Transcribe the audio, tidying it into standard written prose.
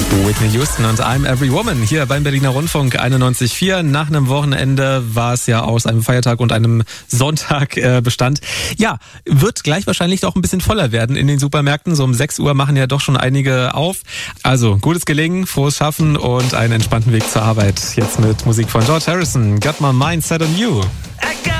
Whitney Houston und I'm Every Woman hier beim Berliner Rundfunk 91.4. Nach einem Wochenende war es ja aus einem Feiertag und einem Sonntag bestand. Ja, wird gleich wahrscheinlich doch ein bisschen voller werden in den Supermärkten. So um 6 Uhr machen ja doch schon einige auf. Also gutes Gelingen, frohes Schaffen und einen entspannten Weg zur Arbeit. Jetzt mit Musik von George Harrison. Got my mind set on you.